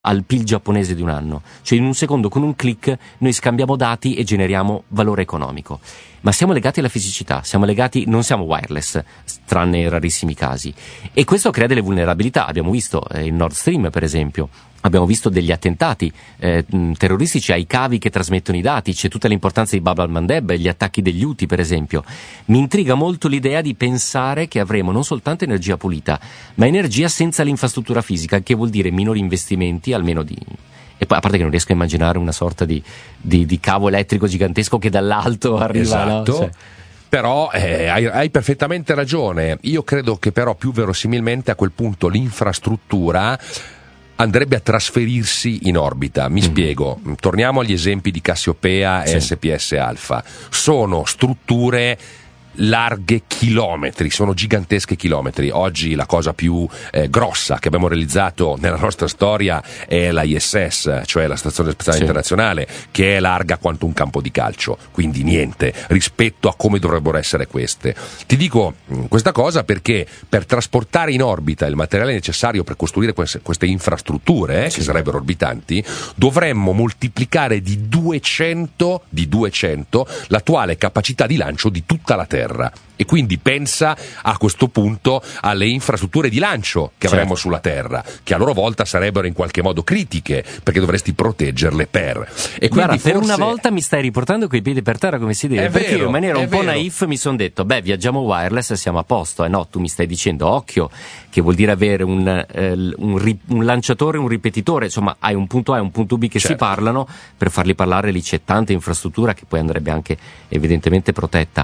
al PIL giapponese di un anno. Cioè in un secondo, con un click, noi scambiamo dati e generiamo valore economico. Ma siamo legati alla fisicità, non siamo wireless, tranne in rarissimi casi. E questo crea delle vulnerabilità. Abbiamo visto il Nord Stream, per esempio. Abbiamo visto degli attentati terroristici ai cavi che trasmettono i dati. C'è tutta l'importanza di Bab al-Mandeb, gli attacchi degli Houthi, per esempio. Mi intriga molto l'idea di pensare che avremo non soltanto energia pulita, ma energia senza l'infrastruttura fisica, che vuol dire minori investimenti, almeno di... E poi, a parte che non riesco a immaginare una sorta di cavo elettrico gigantesco che dall'alto arriva. Esatto. No? Cioè. Però hai perfettamente ragione. Io credo che però più verosimilmente a quel punto l'infrastruttura andrebbe a trasferirsi in orbita. Mi spiego. Torniamo agli esempi di Cassiopea e SPS Alpha. Sono strutture larghe chilometri, sono gigantesche chilometri. Oggi la cosa più grossa che abbiamo realizzato nella nostra storia è la ISS, cioè la Stazione Spaziale Internazionale, che è larga quanto un campo di calcio, quindi niente rispetto a come dovrebbero essere queste. Ti dico questa cosa perché per trasportare in orbita il materiale necessario per costruire queste infrastrutture che sarebbero orbitanti, dovremmo moltiplicare di 200 l'attuale capacità di lancio di tutta la Terra. E quindi pensa a questo punto alle infrastrutture di lancio che avremo sulla Terra, che a loro volta sarebbero in qualche modo critiche, perché dovresti proteggerle e guarda, per una volta mi stai riportando coi piedi per terra come si deve, perché io in maniera un po' naif mi sono detto viaggiamo wireless e siamo a posto. No, tu mi stai dicendo occhio, che vuol dire avere un lanciatore, un ripetitore, insomma hai un punto A e un punto B che si parlano. Per farli parlare lì c'è tanta infrastruttura che poi andrebbe anche evidentemente protetta.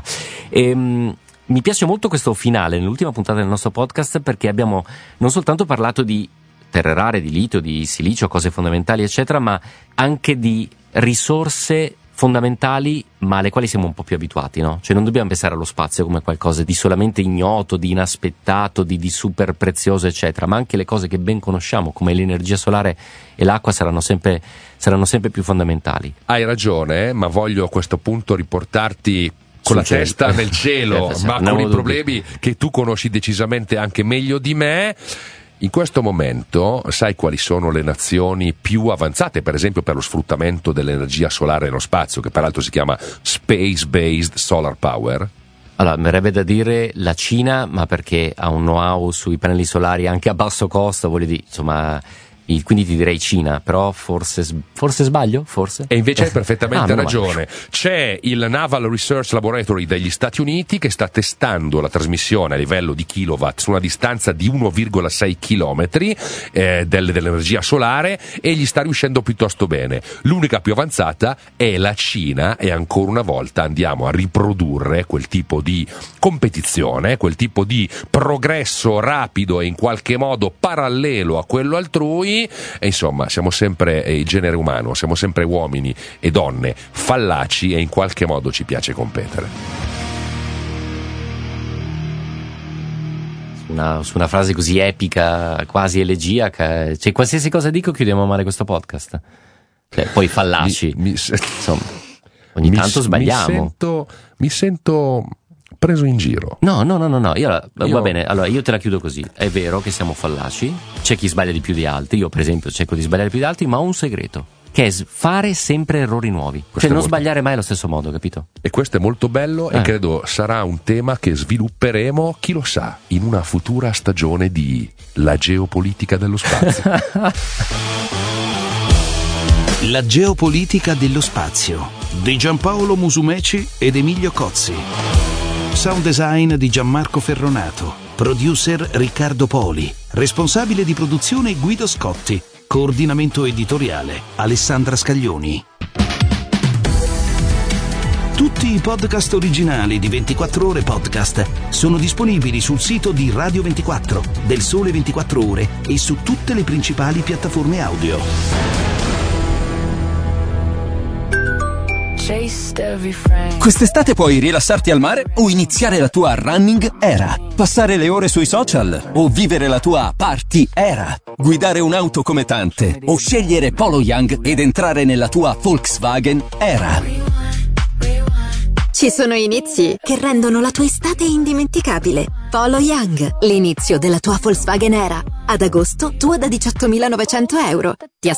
Mi piace molto questo finale nell'ultima puntata del nostro podcast, perché abbiamo non soltanto parlato di terre rare, di litio, di silicio, cose fondamentali eccetera, ma anche di risorse fondamentali ma alle quali siamo un po' più abituati, no? Cioè non dobbiamo pensare allo spazio come qualcosa di solamente ignoto, di inaspettato, di super prezioso eccetera, ma anche le cose che ben conosciamo come l'energia solare e l'acqua saranno sempre più fondamentali. Hai ragione, ma voglio a questo punto riportarti con la testa nel cielo, ma con i problemi che tu conosci decisamente anche meglio di me. In questo momento sai quali sono le nazioni più avanzate, per esempio per lo sfruttamento dell'energia solare nello spazio, che peraltro si chiama Space Based Solar Power? Allora, mi verrebbe da dire la Cina, ma perché ha un know-how sui pannelli solari anche a basso costo, voglio dire, insomma... Quindi ti direi Cina, però forse sbaglio? Forse? E invece hai perfettamente ragione. C'è il Naval Research Laboratory degli Stati Uniti che sta testando la trasmissione a livello di kilowatt su una distanza di 1,6 chilometri dell'energia solare, e gli sta riuscendo piuttosto bene. L'unica più avanzata è la Cina, e ancora una volta andiamo a riprodurre quel tipo di competizione, quel tipo di progresso rapido e in qualche modo parallelo a quello altrui. E insomma siamo sempre il genere umano, siamo sempre uomini e donne fallaci, e in qualche modo ci piace competere. Su una frase così epica, quasi elegiaca, cioè qualsiasi cosa dico chiudiamo male questo podcast. Cioè, poi fallaci, insomma, ogni tanto sbagliamo. Mi sento preso in giro. No, io va bene, allora io te la chiudo così. È vero che siamo fallaci, c'è chi sbaglia di più di altri, io per esempio cerco di sbagliare più di altri, ma ho un segreto, che è fare sempre errori nuovi, cioè non sbagliare mai allo stesso modo, capito? E questo è molto bello, e credo sarà un tema che svilupperemo, chi lo sa, in una futura stagione di La geopolitica dello spazio. La geopolitica dello spazio di Giampaolo Musumeci ed Emilio Cozzi. Sound design di Gianmarco Ferronato. Producer Riccardo Poli. Responsabile di produzione Guido Scotti. Coordinamento editoriale Alessandra Scaglioni. Tutti i podcast originali di 24 Ore Podcast sono disponibili sul sito di Radio 24, del Sole 24 Ore e su tutte le principali piattaforme audio. Quest'estate puoi rilassarti al mare o iniziare la tua running era, passare le ore sui social o vivere la tua party era, guidare un'auto come tante o scegliere Polo Young ed entrare nella tua Volkswagen era. Ci sono inizi che rendono la tua estate indimenticabile. Polo Young, l'inizio della tua Volkswagen Era. Ad agosto, tua da 18.900 euro. Ti